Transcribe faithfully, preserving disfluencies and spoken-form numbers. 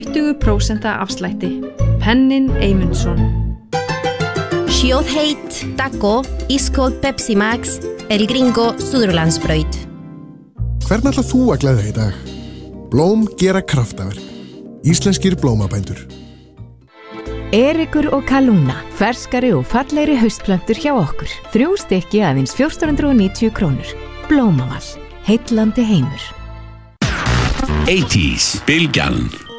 tuttugu prósent afslætti. Pennin Eymundsson. Sjóðheit, Taco, Ískold Pepsi Max, El Gringo, Suðurlandsbraut. Hvern ætlar þú að gleðja í dag? Blóm gera kraftaverk. Íslenskir blómabændur. Erikur og Kalúna, ferskari og fallegri haustplöntur hjá okkur. Þrjú stykki aðeins fjórtán hundruð og níutíu krónur. Blómavall, heillandi heimur. áttatíu, Bylgjan.